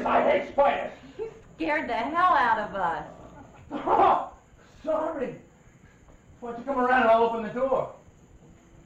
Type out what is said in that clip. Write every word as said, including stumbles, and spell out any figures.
spiders! I hate spiders! You scared the hell out of us. Oh, sorry. Why don't you come around and I'll open the door?